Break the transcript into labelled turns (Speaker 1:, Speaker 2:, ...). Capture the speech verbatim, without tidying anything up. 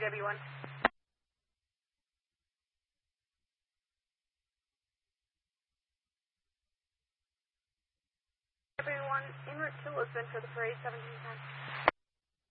Speaker 1: W one. W one, en route to Lisbon for the parade, seventeen ten.